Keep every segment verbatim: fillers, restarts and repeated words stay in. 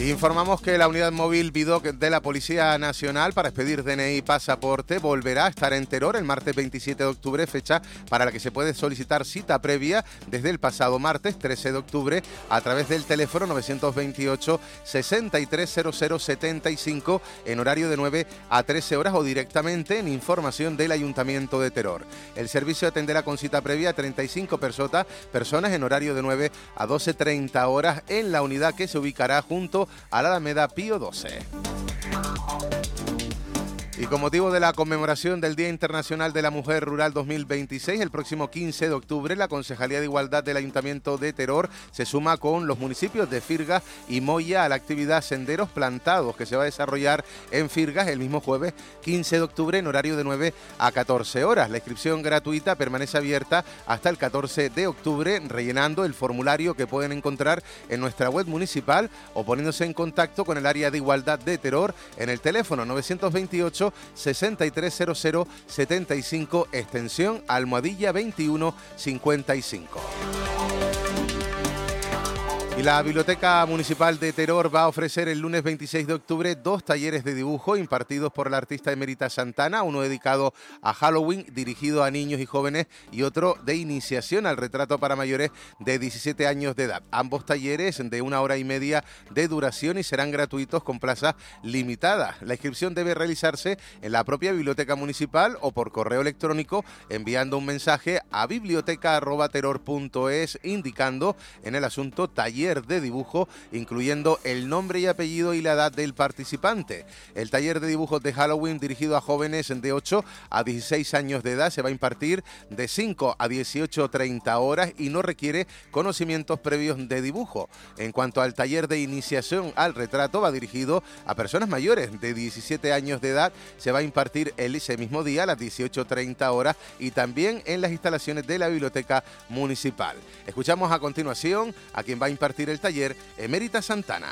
Informamos que la unidad móvil Vidoc de la Policía Nacional para expedir D N I y pasaporte volverá a estar en Teror el martes veintisiete de octubre, fecha para la que se puede solicitar cita previa desde el pasado martes trece de octubre a través del teléfono novecientos veintiocho, sesenta y tres cero cero setenta y cinco en horario de nueve a trece horas o directamente en información del Ayuntamiento de Teror. El servicio atenderá con cita previa a treinta y cinco personas, personas en horario de nueve a doce treinta horas en la unidad que se ubicará junto a la Alameda Pío doce. Y con motivo de la conmemoración del Día Internacional de la Mujer Rural dos mil veintiséis, el próximo quince de octubre, la Concejalía de Igualdad del Ayuntamiento de Teror se suma con los municipios de Firgas y Moya a la actividad Senderos Plantados, que se va a desarrollar en Firgas el mismo jueves quince de octubre en horario de nueve a catorce horas. La inscripción gratuita permanece abierta hasta el catorce de octubre, rellenando el formulario que pueden encontrar en nuestra web municipal o poniéndose en contacto con el área de igualdad de Teror en el teléfono novecientos veintiocho, sesenta y tres cero cero setenta y cinco, extensión almohadilla veintiuno cincuenta y cinco. Y la Biblioteca Municipal de Teror va a ofrecer el lunes veintiséis de octubre dos talleres de dibujo impartidos por la artista emérita Santana, uno dedicado a Halloween, dirigido a niños y jóvenes, y otro de iniciación al retrato para mayores de diecisiete años de edad. Ambos talleres de una hora y media de duración y serán gratuitos con plazas limitadas. La inscripción debe realizarse en la propia Biblioteca Municipal o por correo electrónico enviando un mensaje a biblioteca arroba teror punto es indicando en el asunto taller de dibujo, incluyendo el nombre y apellido y la edad del participante. El taller de dibujos de Halloween dirigido a jóvenes de ocho a dieciséis años de edad se va a impartir de cinco a dieciocho treinta horas y no requiere conocimientos previos de dibujo. En cuanto al taller de iniciación al retrato, va dirigido a personas mayores de diecisiete años de edad, se va a impartir el ese mismo día a las dieciocho treinta horas y también en las instalaciones de la Biblioteca Municipal. Escuchamos a continuación a quien va a impartir el taller, Emérita Santana.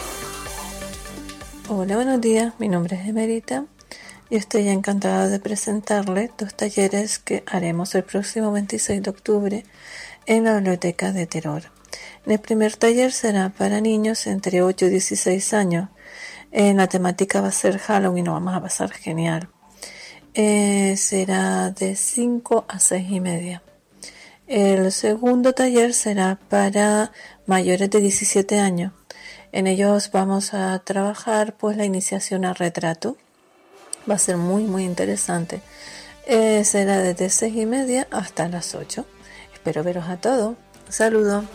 Hola, buenos días, mi nombre es Emérita y estoy encantada de presentarles dos talleres que haremos el próximo veintiséis de octubre en la Biblioteca de Teror. El primer taller será para niños entre ocho y dieciséis años. En la temática va a ser Halloween, lo vamos a pasar genial. Eh, será de cinco a seis y media. El segundo taller será para mayores de diecisiete años. En ellos vamos a trabajar pues la iniciación al retrato. Va a ser muy muy interesante. Eh, será desde seis y media hasta las ocho. Espero veros a todos. Saludos.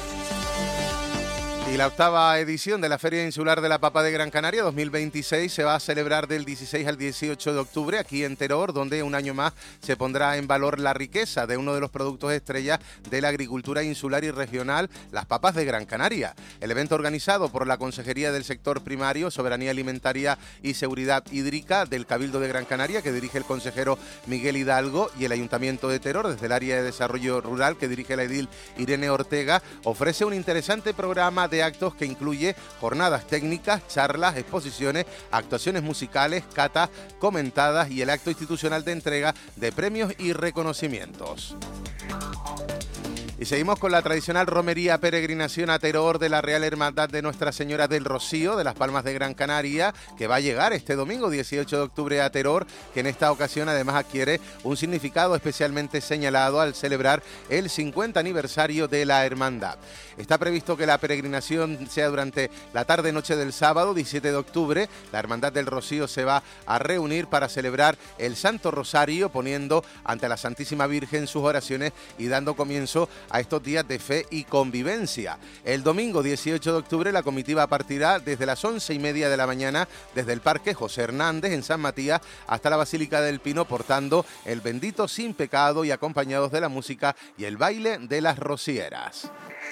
Y la octava edición de la Feria Insular de la Papa de Gran Canaria dos mil veintiséis se va a celebrar del dieciséis al dieciocho de octubre aquí en Teror, donde un año más se pondrá en valor la riqueza de uno de los productos estrella de la agricultura insular y regional, las papas de Gran Canaria. El evento, organizado por la Consejería del Sector Primario, Soberanía Alimentaria y Seguridad Hídrica del Cabildo de Gran Canaria, que dirige el consejero Miguel Hidalgo, y el Ayuntamiento de Teror, desde el área de desarrollo rural, que dirige la edil Irene Ortega, ofrece un interesante programa de actos que incluye jornadas técnicas, charlas, exposiciones, actuaciones musicales, catas comentadas y el acto institucional de entrega de premios y reconocimientos. Y seguimos con la tradicional romería peregrinación a Teror de la Real Hermandad de Nuestra Señora del Rocío de las Palmas de Gran Canaria, que va a llegar este domingo dieciocho de octubre a Teror, que en esta ocasión además adquiere un significado especialmente señalado al celebrar el cincuenta aniversario de la hermandad. Está previsto que la peregrinación sea durante la tarde-noche del sábado diecisiete de octubre. La Hermandad del Rocío se va a reunir para celebrar el Santo Rosario, poniendo ante la Santísima Virgen sus oraciones y dando comienzo a estos días de fe y convivencia. El domingo dieciocho de octubre la comitiva partirá desde las once y media de la mañana desde el Parque José Hernández en San Matías hasta la Basílica del Pino, portando el bendito sin pecado y acompañados de la música y el baile de las rocieras.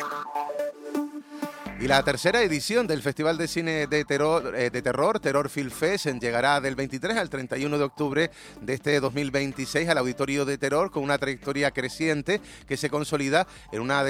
Y la tercera edición del Festival de Cine de Terror, eh, de Terror, Terror Film Fest, llegará del veintitrés al treinta y uno de octubre de este dos mil veintiséis al Auditorio de Terror, con una trayectoria creciente que se consolida en una